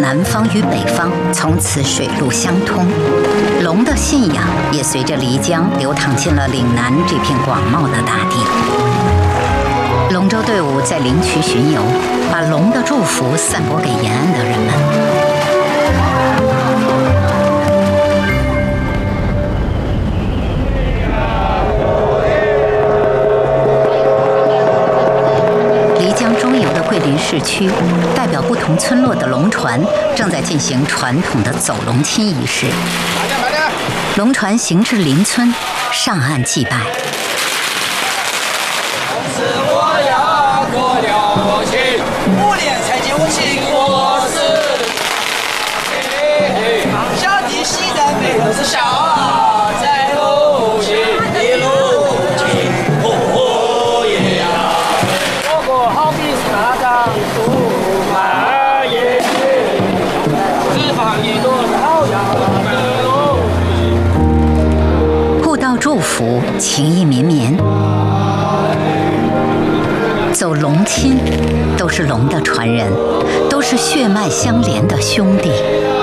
南方与北方从此水陆相通。龙的信仰也随着漓江流淌进了岭南这片广袤的大地。龙舟队伍在灵渠巡游，把龙的祝福散播给沿岸的人们。漓江中游的桂林市区，代表不同村落的龙船正在进行传统的走龙亲仪式。龙船行至邻村，上岸祭拜。互道祝福，情意绵绵。走龙亲，都是龙的传人，都是血脉相连的兄弟。